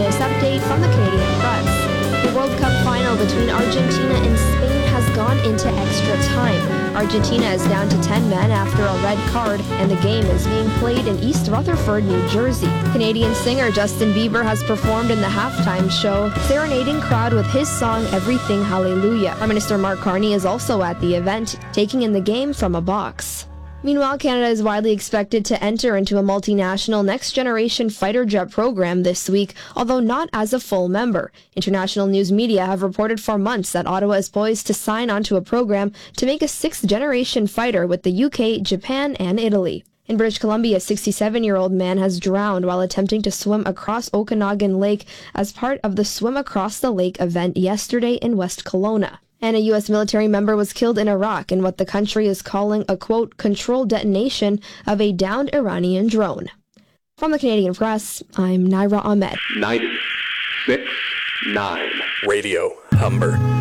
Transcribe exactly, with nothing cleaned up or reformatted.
latest update from the Canadian Press. The World Cup final between Argentina and Spain has gone into extra time. Argentina is down to ten men after a red card, and the game is being played in East Rutherford, New Jersey. Canadian singer Justin Bieber has performed in the halftime show, serenading crowd with his song Everything Hallelujah. Prime Minister Mark Carney is also at the event, taking in the game from a box. Meanwhile, Canada is widely expected to enter into a multinational next-generation fighter jet program this week, although not as a full member. International news media have reported for months that Ottawa is poised to sign onto a program to make a sixth-generation fighter with the U K, Japan, and Italy. In British Columbia, a sixty-seven-year-old man has drowned while attempting to swim across Okanagan Lake as part of the Swim Across the Lake event yesterday in West Kelowna. And a U S military member was killed in Iraq in what the country is calling a, quote, controlled detonation of a downed Iranian drone. From the Canadian Press, I'm Naira Ahmed. ninety-six point nine Radio Humber.